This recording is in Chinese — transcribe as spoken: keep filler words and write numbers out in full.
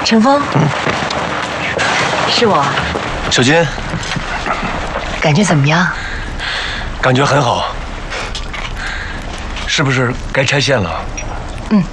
陈峰，嗯，是我。 小金， 感觉怎么样？ 感觉很好。是不是该拆线了？